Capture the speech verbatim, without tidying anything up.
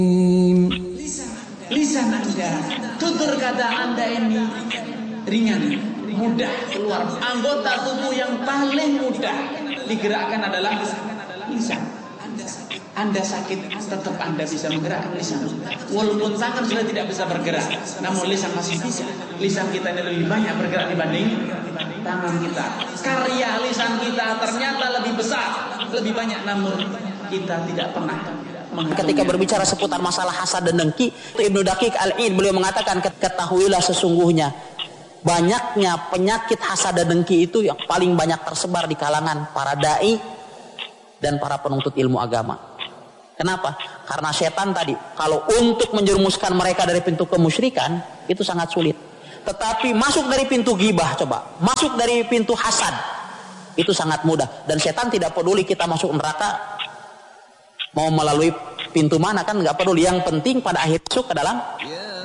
Lisan Anda, tutur kata Anda ini ringan, mudah keluar. Anggota tubuh yang paling mudah digerakkan adalah lisan. Anda sakit, tetap Anda bisa menggerakkan lisan. Walaupun tangan sudah tidak bisa bergerak, namun lisan masih bisa. Lisan kita ini lebih banyak bergerak dibanding tangan kita. Karya lisan kita ternyata lebih besar, lebih banyak, namun kita tidak pernah. Ketika berbicara seputar masalah hasad dan dengki, Ibnu Daqiq Al-Id beliau mengatakan, ketahuilah sesungguhnya banyaknya penyakit hasad dan dengki itu yang paling banyak tersebar di kalangan para dai dan para penuntut ilmu agama. Kenapa? Karena setan tadi, kalau untuk menjerumuskan mereka dari pintu kemusyrikan itu sangat sulit. Tetapi masuk dari pintu ghibah, coba masuk dari pintu hasad, itu sangat mudah. Dan setan tidak peduli kita masuk neraka mau melalui pintu mana, kan nggak peduli. Yang penting pada akhir masuk ke dalam